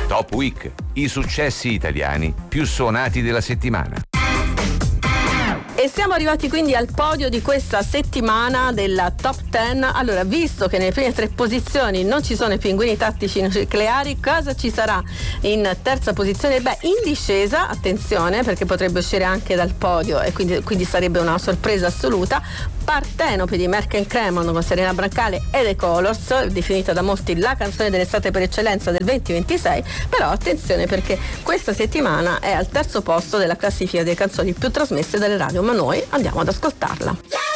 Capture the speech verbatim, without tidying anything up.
Top Week, i successi italiani più suonati della settimana. E siamo arrivati quindi al podio di questa settimana della Top dieci. Allora, visto che nelle prime tre posizioni non ci sono i pinguini tattici nucleari, cosa ci sarà in terza posizione? Beh, in discesa, attenzione, perché potrebbe uscire anche dal podio e quindi, quindi sarebbe una sorpresa assoluta. Partenope di Merck Cremon con Serena Brancale e The Colors, definita da molti la canzone dell'estate per eccellenza del venti ventisei, però attenzione perché questa settimana è al terzo posto della classifica delle canzoni più trasmesse dalle radio, ma noi andiamo ad ascoltarla.